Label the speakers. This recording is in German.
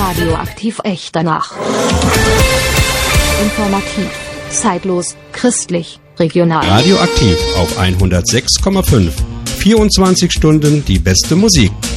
Speaker 1: Radioaktiv echt danach. Informativ, zeitlos, christlich, regional.
Speaker 2: Radioaktiv auf 106,5. 24 Stunden die beste Musik.